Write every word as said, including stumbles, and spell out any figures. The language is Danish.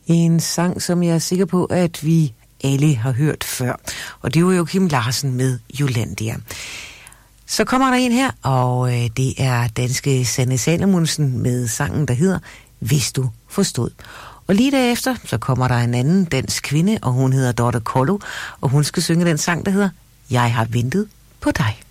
En sang, som jeg er sikker på, at vi alle har hørt før. Og det var jo Kim Larsen med Jollandia. Så kommer der en her, og det er danske Sanne Salomonsen med sangen, der hedder Hvis du forstod. Og lige derefter, så kommer der en anden dansk kvinde, og hun hedder Dorte Kollo, og hun skal synge den sang, der hedder Jeg har ventet på dig.